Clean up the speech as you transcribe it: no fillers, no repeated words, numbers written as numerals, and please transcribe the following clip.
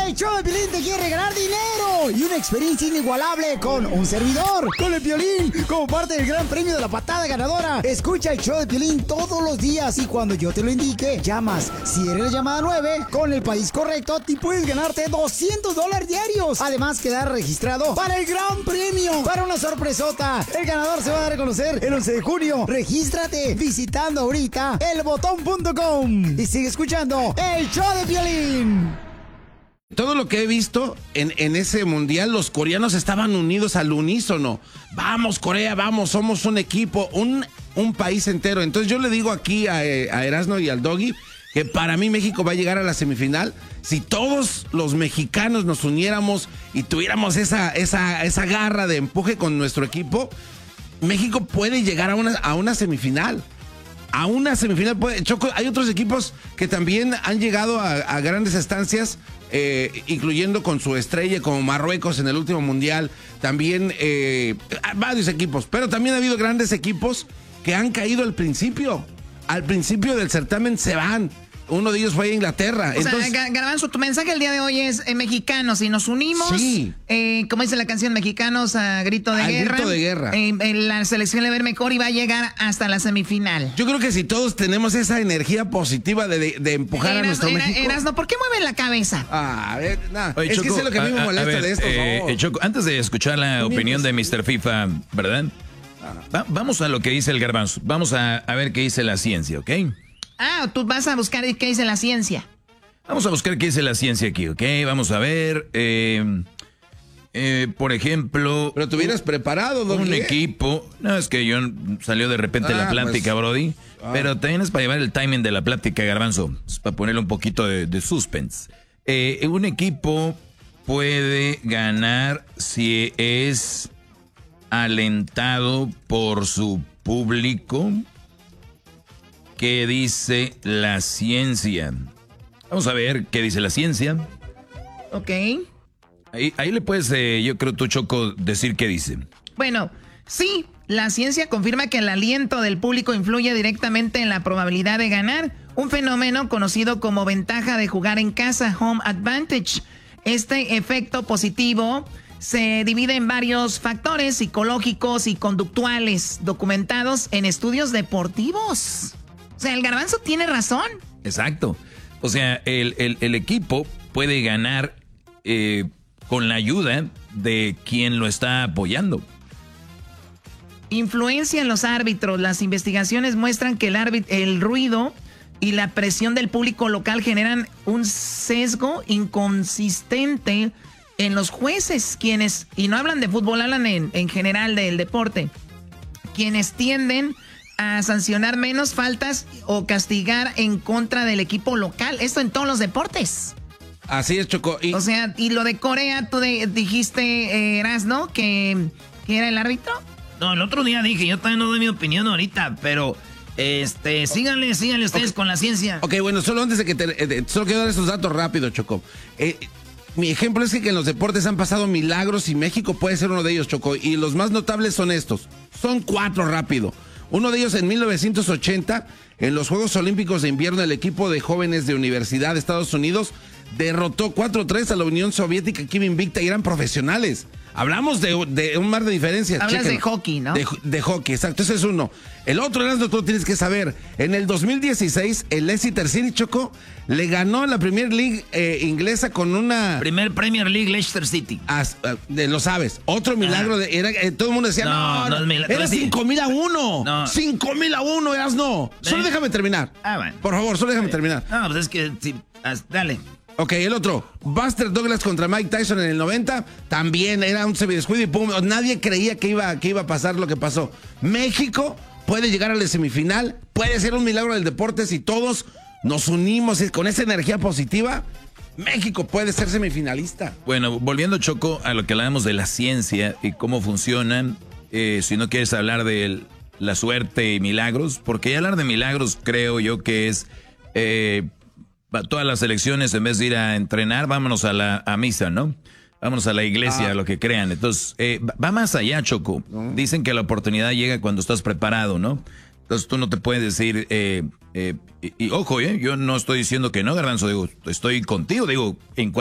El show de Piolín te quiere regalar dinero y una experiencia inigualable con un servidor, con el Piolín, como parte del gran premio de la patada ganadora. Escucha el show de Piolín todos los días y cuando yo te lo indique, llamas. Si eres la llamada 9, con el país correcto, te puedes ganarte $200 diarios. Además, quedar registrado para el gran premio, para una sorpresota. El ganador se va a dar a conocer el 11 de junio. Regístrate visitando ahorita elbotón.com y sigue escuchando el show de Piolín. Todo lo que he visto en ese mundial, los coreanos estaban unidos al unísono. Vamos, Corea, vamos, somos un equipo, un país entero. Entonces yo le digo aquí a Erasno y al Doggy que para mí México va a llegar a la semifinal. Si todos los mexicanos nos uniéramos y tuviéramos esa garra de empuje con nuestro equipo, México puede llegar a una semifinal. A una semifinal. Choco, hay otros equipos que también han llegado a grandes estancias, incluyendo con su estrella, como Marruecos en el último mundial. También varios equipos. Pero también ha habido grandes equipos que han caído al principio. Al principio del certamen se van. Uno de ellos fue a Inglaterra. Entonces, Garbanzo, tu mensaje el día de hoy es mexicanos, si nos unimos, sí. Como dice la canción, mexicanos a grito de guerra. Grito de guerra. La selección le va a ver mejor y va a llegar hasta la semifinal. Yo creo que si todos tenemos esa energía positiva de empujar a nuestro México. Erasno, ¿por qué mueven la cabeza? A ver, nada. Oye, es Choco, que sé lo que a mí me molesta de esto. Choco, antes de escuchar la opinión de Mr. FIFA, ¿verdad? Vamos a lo que dice el Garbanzo. Vamos a ver qué dice la ciencia, ¿ok? Tú vas a buscar qué dice la ciencia. Vamos a buscar qué dice la ciencia aquí, ¿ok? Vamos a ver, por ejemplo... Pero te hubieras preparado, ¿no? Un equipo... No, es que salió de repente la plática, pues, Brody. Pero también es para llevar el timing de la plática, Garbanzo. Es para ponerle un poquito de suspense. Un equipo puede ganar si es alentado por su público. ¿Qué dice la ciencia? Vamos a ver qué dice la ciencia. Ok. Ahí le puedes, yo creo tú, Choco, decir qué dice. Bueno, sí, la ciencia confirma que el aliento del público influye directamente en la probabilidad de ganar, un fenómeno conocido como ventaja de jugar en casa, home advantage. Este efecto positivo se divide en varios factores psicológicos y conductuales documentados en estudios deportivos. O sea, el Garbanzo tiene razón. Exacto. O sea, el equipo puede ganar con la ayuda de quien lo está apoyando. Influencia en los árbitros. Las investigaciones muestran que el ruido y la presión del público local generan un sesgo inconsistente en los jueces, quienes, y no hablan de fútbol, hablan en general del deporte, quienes tienden a sancionar menos faltas o castigar en contra del equipo local. Esto en todos los deportes. Así es, Choco. O sea, y lo de Corea, tú dijiste, Erasno, que era el árbitro. No, el otro día dije, yo también no doy mi opinión ahorita, pero síganle ustedes con la ciencia. Ok, bueno, solo antes de que solo quiero dar estos datos rápido, Choco. Mi ejemplo es que en los deportes han pasado milagros y México puede ser uno de ellos, Choco. Y los más notables son estos. Son 4 rápido. Uno de ellos en 1980, en los Juegos Olímpicos de Invierno, el equipo de jóvenes de Universidad de Estados Unidos derrotó 4-3 a la Unión Soviética, que iba invicta y eran profesionales. Hablamos de un mar de diferencias. Hablas de hockey, ¿no? De hockey, exacto, ese es uno. El otro, Erasmo, tú tienes que saber. En el 2016, el Leicester City, Choco, le ganó a la Premier League inglesa con una... Primer Premier League, Leicester City. Lo sabes. Otro milagro. Todo el mundo decía, no es milagro. Era 5,000-1. No. 5,000-1, Erasmo. Solo déjame terminar. Bueno. Por favor, solo déjame terminar. No, pues es que... Sí, dale. Ok, el otro, Buster Douglas contra Mike Tyson en el 90, también era un semidescuido y pum, nadie creía que iba a pasar lo que pasó. México puede llegar a la semifinal, puede ser un milagro del deporte si todos nos unimos con esa energía positiva. México puede ser semifinalista. Bueno, volviendo, Choco, a lo que hablábamos de la ciencia y cómo funcionan, si no quieres hablar de la suerte y milagros, porque hablar de milagros creo yo que es... todas las elecciones, en vez de ir a entrenar, vámonos a misa, ¿no? Vámonos a la iglesia, a lo que crean. Entonces, va más allá, Choco. Dicen que la oportunidad llega cuando estás preparado, ¿no? Entonces tú no te puedes decir, y ojo, yo no estoy diciendo que no, Garbanzo, digo, estoy contigo, digo, en